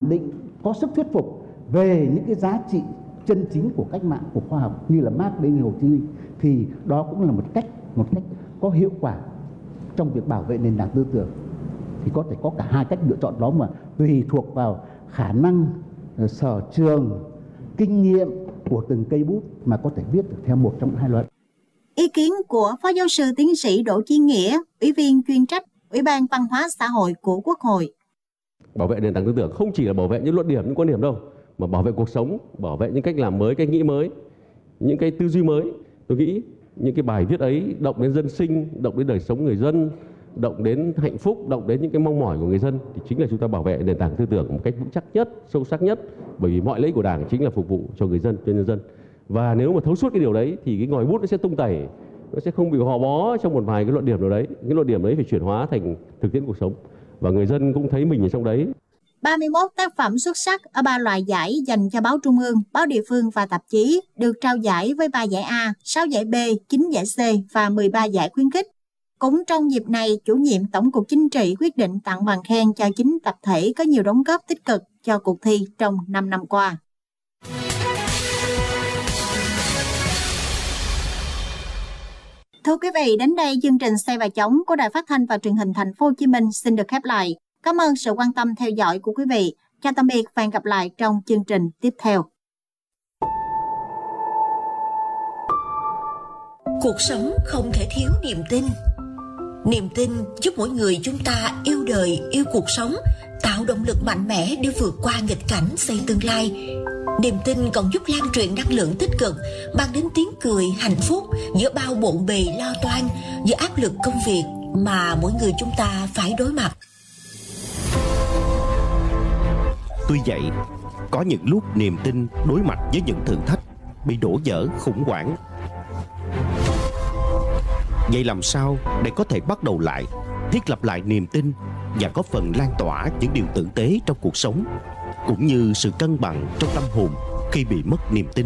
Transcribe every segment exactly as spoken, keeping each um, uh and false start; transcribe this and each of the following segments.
định, có sức thuyết phục về những cái giá trị chân chính của cách mạng, của khoa học như là Mác Lênin, Hồ Chí Minh, thì đó cũng là một cách một cách có hiệu quả trong việc bảo vệ nền tảng tư tưởng. Thì có thể có cả hai cách lựa chọn đó, mà tùy thuộc vào khả năng, sở trường, kinh nghiệm của từng cây bút mà có thể viết được theo một trong hai loại. Ý kiến của Phó Giáo sư Tiến sĩ Đỗ Chí Nghĩa, Ủy viên chuyên trách Ủy ban Văn hóa Xã hội của Quốc hội. Bảo vệ nền tảng tư tưởng không chỉ là bảo vệ những luận điểm, những quan điểm đâu, mà bảo vệ cuộc sống, bảo vệ những cách làm mới, cách nghĩ mới, những cái tư duy mới. Tôi nghĩ những cái bài viết ấy động đến dân sinh, động đến đời sống người dân, động đến hạnh phúc, động đến những cái mong mỏi của người dân, thì chính là chúng ta bảo vệ nền tảng tư tưởng một cách vững chắc nhất, sâu sắc nhất. Bởi vì mọi lợi ích của Đảng chính là phục vụ cho người dân, cho nhân dân. Và nếu mà thấu suốt cái điều đấy thì cái ngòi bút nó sẽ tung tẩy, nó sẽ không bị gò bó trong một vài cái luận điểm nào đấy. Cái luận điểm đấy phải chuyển hóa thành thực tiễn cuộc sống, và người dân cũng thấy mình ở trong đấy. ba mươi mốt tác phẩm xuất sắc ở ba loại giải dành cho báo trung ương, báo địa phương và tạp chí được trao giải với ba giải A, sáu giải B, chín giải C và mười ba giải khuyến khích. Cũng trong dịp này, chủ nhiệm Tổng cục Chính trị quyết định tặng bằng khen cho chín tập thể có nhiều đóng góp tích cực cho cuộc thi trong năm năm qua. Thưa quý vị, đến đây chương trình Xe và Chống của Đài Phát thanh và Truyền hình Thành phố Hồ Chí Minh xin được khép lại. Cảm ơn sự quan tâm theo dõi của quý vị. Chào tạm biệt và hẹn gặp lại trong chương trình tiếp theo. Cuộc sống không thể thiếu niềm tin. Niềm tin giúp mỗi người chúng ta yêu đời, yêu cuộc sống, tạo động lực mạnh mẽ để vượt qua nghịch cảnh, xây tương lai. Niềm tin còn giúp lan truyền năng lượng tích cực, mang đến tiếng cười, hạnh phúc giữa bao bộn bề lo toan, giữa áp lực công việc mà mỗi người chúng ta phải đối mặt. Tuy vậy, có những lúc niềm tin đối mặt với những thử thách bị đổ vỡ, khủng hoảng. Vậy làm sao để có thể bắt đầu lại, thiết lập lại niềm tin và có phần lan tỏa những điều tử tế trong cuộc sống, cũng như sự cân bằng trong tâm hồn khi bị mất niềm tin?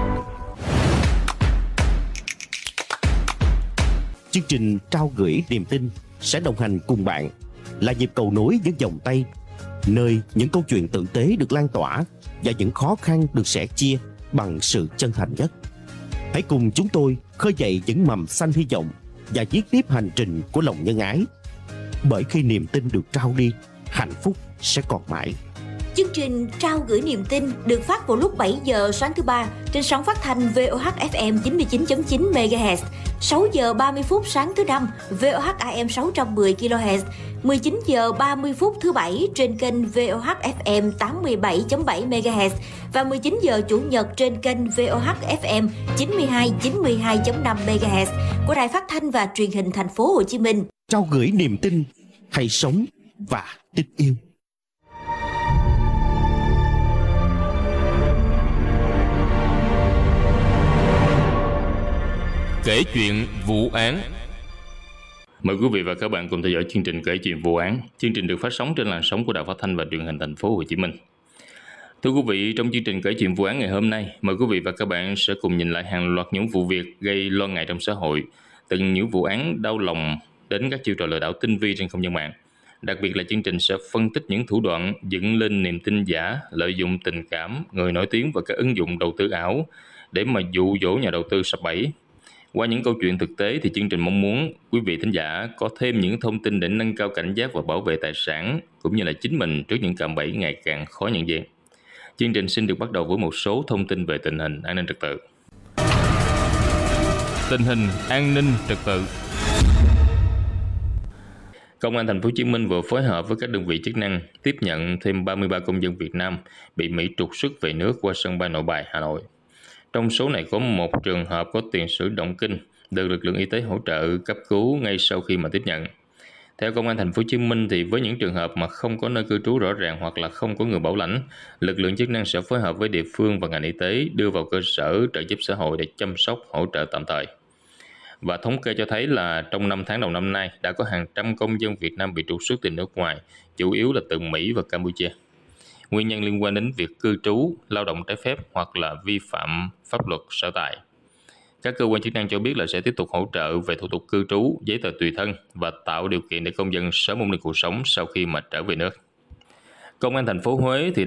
Chương trình trao gửi niềm tin sẽ đồng hành cùng bạn, là nhịp cầu nối những vòng tay, nơi những câu chuyện tử tế được lan tỏa và những khó khăn được sẻ chia bằng sự chân thành nhất. Hãy cùng chúng tôi khơi dậy những mầm xanh hy vọng và viết tiếp hành trình của lòng nhân ái. Bởi khi niềm tin được trao đi, hạnh phúc sẽ còn mãi. Chương trình trao gửi niềm tin được phát vào lúc bảy giờ sáng thứ ba trên sóng phát thanh vê o hát ép em chín mươi chín chấm chín mê ga héc, sáu giờ ba mươi phút sáng thứ năm vê o hát a em sáu trăm mười ki lô héc, mười chín giờ ba mươi phút thứ bảy trên kênh vê o hát ép em tám mươi bảy chấm bảy mê ga héc và mười chín giờ chủ nhật trên kênh vê o hát ép em chín mươi hai chín mươi hai chấm năm mê ga héc của Đài Phát thanh và Truyền hình Thành phố Hồ Chí Minh. Trao gửi niềm tin, hãy sống và tin yêu. Kể chuyện vụ án. Mời quý vị và các bạn cùng theo dõi chương trình Kể chuyện vụ án. Chương trình được phát sóng trên làn sóng của Đài Phát thanh và Truyền hình Thành phố Hồ Chí Minh. Thưa quý vị, trong chương trình Kể chuyện vụ án ngày hôm nay, mời quý vị và các bạn sẽ cùng nhìn lại hàng loạt những vụ việc gây lo ngại trong xã hội, từng những vụ án đau lòng đến các chiêu trò lừa đảo tinh vi trên không gian mạng. Đặc biệt là chương trình sẽ phân tích những thủ đoạn dựng lên niềm tin giả, lợi dụng tình cảm, người nổi tiếng và các ứng dụng đầu tư ảo để mà dụ dỗ nhà đầu tư sập bẫy. Qua những câu chuyện thực tế thì chương trình mong muốn quý vị thính giả có thêm những thông tin để nâng cao cảnh giác và bảo vệ tài sản cũng như là chính mình trước những cạm bẫy ngày càng khó nhận diện. Chương trình xin được bắt đầu với một số thông tin về tình hình an ninh trật tự. Tình hình an ninh trật tự. Công an Thành phố Hồ Chí Minh vừa phối hợp với các đơn vị chức năng tiếp nhận thêm ba mươi ba công dân Việt Nam bị Mỹ trục xuất về nước qua sân bay Nội Bài, Hà Nội. Trong số này có một trường hợp có tiền sử động kinh được lực lượng y tế hỗ trợ cấp cứu ngay sau khi mà tiếp nhận. Theo Công an Thành phố Hồ Chí Minh thì với những trường hợp mà không có nơi cư trú rõ ràng hoặc là không có người bảo lãnh, lực lượng chức năng sẽ phối hợp với địa phương và ngành y tế đưa vào cơ sở trợ giúp xã hội để chăm sóc hỗ trợ tạm thời. Và thống kê cho thấy là trong năm tháng đầu năm nay đã có hàng trăm công dân Việt Nam bị trục xuất từ nước ngoài, chủ yếu là từ Mỹ và Campuchia. Nguyên nhân liên quan đến việc cư trú, lao động trái phép hoặc là vi phạm pháp luật sở tại. Các cơ quan chức năng cho biết là sẽ tiếp tục hỗ trợ về thủ tục cư trú, giấy tờ tùy thân và tạo điều kiện để công dân sớm ổn định cuộc sống sau khi mà trở về nước. Công an thành phố Huế thì